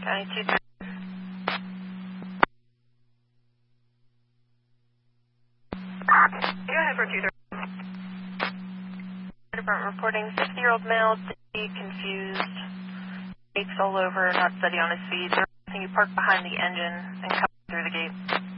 County 2. Go ahead for 230. Department reporting 60-year-old male, dizzy, confused, aches all over, not steady on his feet. Can you park behind the engine and come through the gate?